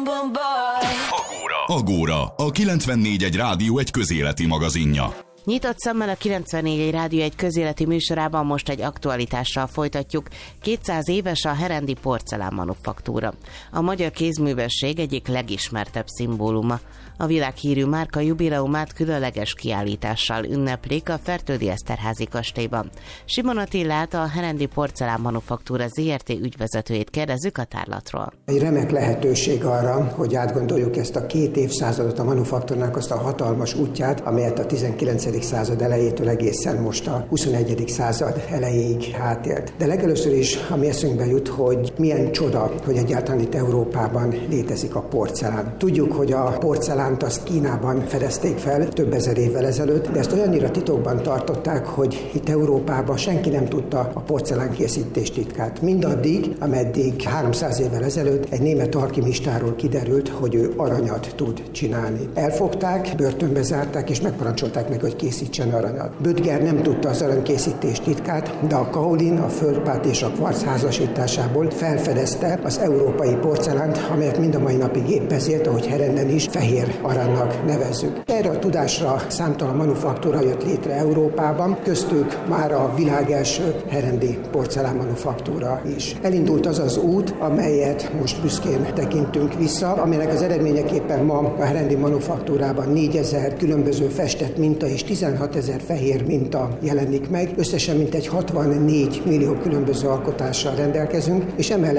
Agóra, a 94.1 Rádió egy közéleti magazinja. Nyitott szemmel a 94.1 Rádió egy közéleti műsorában most egy aktualitással folytatjuk. 200 éves a herendi porcelánmanufaktúra. A magyar kézművesség egyik legismertebb szimbóluma. A világhírű márka jubileumát különleges kiállítással ünneplik a Fertődi Eszterházi kastélyban. Simon Attilát, a herendi porcelánmanufaktúra ZRT ügyvezetőjét kérdezzük a tárlatról. Egy remek lehetőség arra, hogy átgondoljuk ezt a 2 évszázadot a manufaktúrának, azt a hatalmas útját, amelyet a 19. század elejétől egészen most a 21. század elejéig átélt. De legelőször is, ami eszünkbe jut, hogy milyen csoda, hogy egyáltalán itt Európában létezik a porcelán. Tudjuk, hogy a porcelánt azt Kínában fedezték fel több ezer évvel ezelőtt, de ezt olyannyira titokban tartották, hogy itt Európában senki nem tudta a porcelánkészítés titkát. Mindaddig, ameddig 300 évvel ezelőtt egy német alkimistáról kiderült, hogy ő aranyat tud csinálni. Elfogták, börtönbe zárták, és megparancsolták meg, hogy készítsen aranyat. Böttger nem tudta az aranykészítés titkát, de a kaolin, a földpát és a kvarc házasításából felfedezte az európai porcelánt, amelyet mind a mai napig épp ezért, ahogy Herenden is, fehér aranynak nevezzük. Erre a tudásra számtalan manufaktúra jött létre Európában, köztük már a világ első herendi porcelánmanufaktúra is. Elindult az az út, amelyet most büszkén tekintünk vissza, aminek az eredményeképpen ma a herendi manufaktúrában 4000 különböző festett minta és 16 000 fehér minta jelenik meg. Összesen mintegy 64 millió különböző alkotással rendelkezünk, és emellett